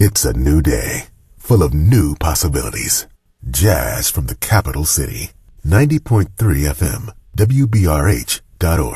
It's a new day, full of new possibilities. Jazz from the capital city. 90.3 FM, WBRH.org.